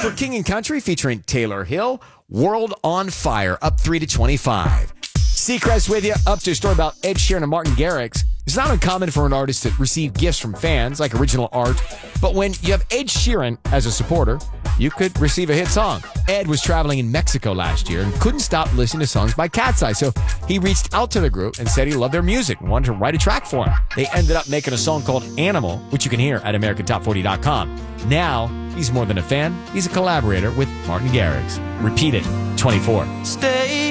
For King and Country featuring Taylor Hill, World on Fire, up 3 to 25. Seacrest with you, up to a story about Ed Sheeran and Martin Garrix. It's not uncommon for an artist to receive gifts from fans, like original art. But when you have Ed Sheeran as a supporter, you could receive a hit song. Ed was traveling in Mexico last year and couldn't stop listening to songs by Cat's Eye. So he reached out to the group and said he loved their music and wanted to write a track for him. They ended up making a song called Animal, which you can hear at AmericanTop40.com. Now, he's more than a fan. He's a collaborator with Martin Garrix. Repeat it, 24. Stay